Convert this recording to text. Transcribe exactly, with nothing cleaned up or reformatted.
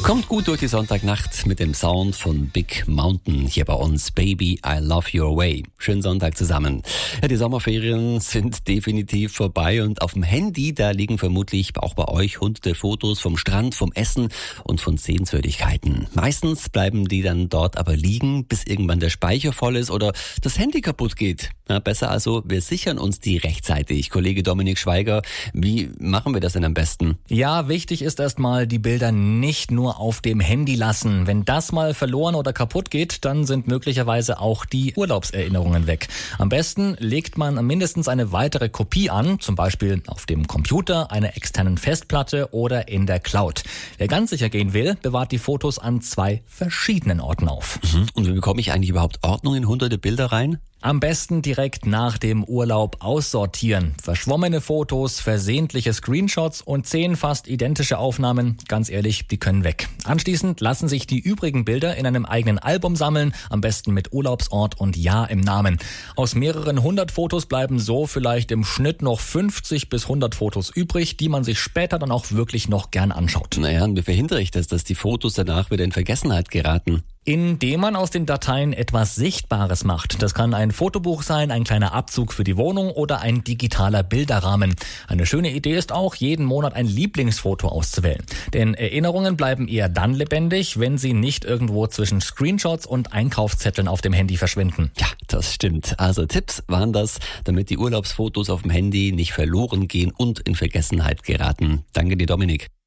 Kommt gut durch die Sonntagnacht mit dem Sound von Big Mountain hier bei uns. Baby, I Love Your Way. Schönen Sonntag zusammen. Ja, die Sommerferien sind definitiv vorbei und auf dem Handy, da liegen vermutlich auch bei euch hunderte Fotos vom Strand, vom Essen und von Sehenswürdigkeiten. Meistens bleiben die dann dort aber liegen, bis irgendwann der Speicher voll ist oder das Handy kaputt geht. Ja, besser also, wir sichern uns die rechtzeitig. Kollege Dominik Schweiger, wie machen wir das denn am besten? Ja, wichtig ist erstmal, die Bilder nicht nur auf dem Handy lassen. Wenn das mal verloren oder kaputt geht, dann sind möglicherweise auch die Urlaubserinnerungen weg. Am besten legt man mindestens eine weitere Kopie an, zum Beispiel auf dem Computer, einer externen Festplatte oder in der Cloud. Wer ganz sicher gehen will, bewahrt die Fotos an zwei verschiedenen Orten auf. Mhm. Und wie bekomme ich eigentlich überhaupt Ordnung in hunderte Bilder rein? Am besten direkt nach dem Urlaub aussortieren. Verschwommene Fotos, versehentliche Screenshots und zehn fast identische Aufnahmen, ganz ehrlich, die können weg. Anschließend lassen sich die übrigen Bilder in einem eigenen Album sammeln, am besten mit Urlaubsort und Jahr im Namen. Aus mehreren hundert Fotos bleiben so vielleicht im Schnitt noch fünfzig bis hundert Fotos übrig, die man sich später dann auch wirklich noch gern anschaut. Naja, und wie verhindere ich das, dass die Fotos danach wieder in Vergessenheit geraten? Indem man aus den Dateien etwas Sichtbares macht. Das kann ein Fotobuch sein, ein kleiner Abzug für die Wohnung oder ein digitaler Bilderrahmen. Eine schöne Idee ist auch, jeden Monat ein Lieblingsfoto auszuwählen. Denn Erinnerungen bleiben eher dann lebendig, wenn sie nicht irgendwo zwischen Screenshots und Einkaufszetteln auf dem Handy verschwinden. Ja, das stimmt. Also Tipps waren das, damit die Urlaubsfotos auf dem Handy nicht verloren gehen und in Vergessenheit geraten. Danke dir, Dominik.